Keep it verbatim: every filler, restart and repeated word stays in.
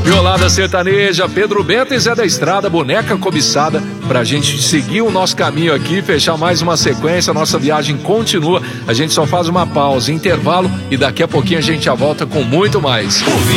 Violada sertaneja, Pedro Bento e Zé da Estrada, Boneca Cobiçada, pra gente seguir o nosso caminho aqui, fechar mais uma sequência, a nossa viagem continua, a gente só faz uma pausa, intervalo, e daqui a pouquinho a gente já volta com muito mais.